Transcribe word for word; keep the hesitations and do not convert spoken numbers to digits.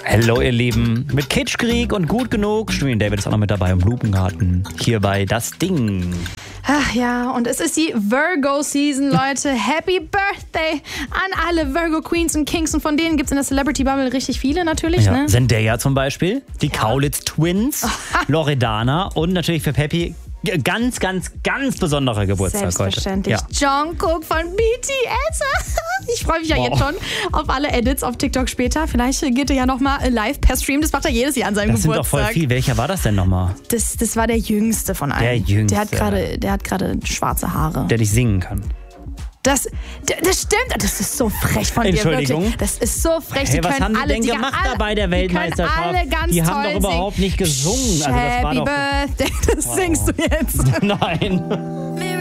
Hallo ihr Lieben, mit Kitschkrieg und gut genug. Shirin David ist auch noch mit dabei im Blumengarten. Hier bei Das Ding. Ach ja, und es ist die Virgo-Season, Leute. Happy Birthday an alle Virgo-Queens und Kings. Und von denen gibt es in der Celebrity-Bubble richtig viele natürlich. Ja. Ne? Zendaya zum Beispiel, die Ja. Kaulitz-Twins, Loredana und natürlich für Peppy ganz, ganz, ganz besonderer Geburtstag heute. Selbstverständlich. Ja. Jungkook von B T S. Ich freue mich ja Wow. jetzt schon auf alle Edits auf TikTok später. Vielleicht geht er ja nochmal live per Stream. Das macht er jedes Jahr an seinem Das sind doch Geburtstag. voll viel. Welcher war das denn nochmal? Das, das war der jüngste von allen. Der jüngste. Der hat gerade, der hat gerade schwarze Haare. Der nicht singen kann. Das, das stimmt. Das ist so frech von dir, Entschuldigung? wirklich. Das ist so frech. Hey, die was können haben die alle, denn die gemacht alle, da bei der Weltmeisterschaft? Die, können alle ganz die haben toll doch überhaupt singen. nicht gesungen. Also das war Happy doch Birthday. Das singst du jetzt. Nein.